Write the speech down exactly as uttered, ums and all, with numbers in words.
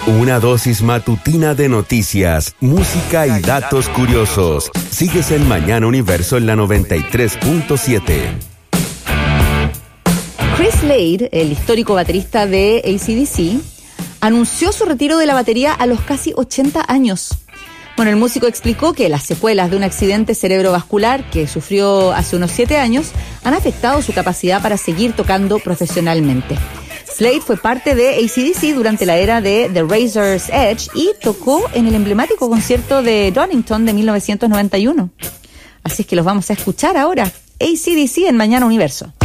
Una dosis matutina de noticias, música y datos curiosos. Sigues en Mañana Universo en la noventa y tres punto siete. Chris Slade, el histórico baterista de A C D C, anunció su retiro de la batería a los casi ochenta años. Bueno, el músico explicó que las secuelas de un accidente cerebrovascular que sufrió hace unos siete años han afectado su capacidad para seguir tocando profesionalmente. Slade fue parte de A C D C durante la era de The Razor's Edge y tocó en el emblemático concierto de Donington de mil novecientos noventa y uno. Así es que los vamos a escuchar ahora. A C D C en Mañana Universo.